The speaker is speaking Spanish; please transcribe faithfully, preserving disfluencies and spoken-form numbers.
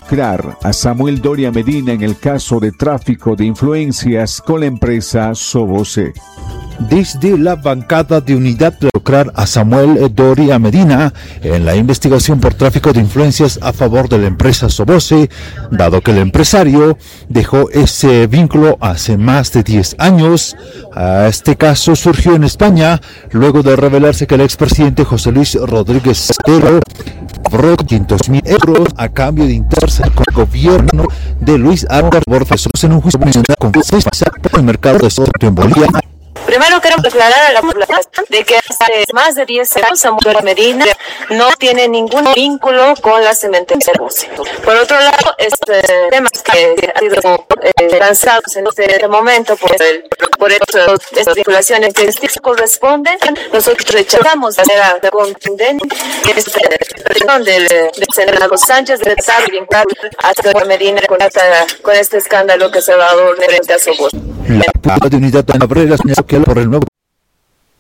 involucrar a Samuel Doria Medina en el caso de tráfico de influencias con la empresa Sobose. Desde la bancada de Unidad de involucrar a Samuel Doria Medina en la investigación por tráfico de influencias a favor de la empresa Sobose, dado que el empresario dejó ese vínculo hace más de diez años. Este caso surgió en España luego de revelarse que el expresidente José Luis Rodríguez Zapatero cobró quinientos mil euros a cambio de interceder con el gobierno de Luis Álvarez Borges en un juicio con por el mercado de soto en Bolivia. Primero quiero aclarar a la población de que hace más de diez años Samuel Doria Medina no tiene ningún vínculo con la cementería Sobose. Por otro lado, este tema que ha sido eh, lanzado en este momento por, el, por eso, estas vinculaciones que corresponden, nosotros rechazamos de manera contundente esta petición del, del senador Sánchez de empezar a vincular a Doria Medina con, esta, con este escándalo que se va a dar frente a Sobose. La de Unidad de Cabrera señaló que por el nuevo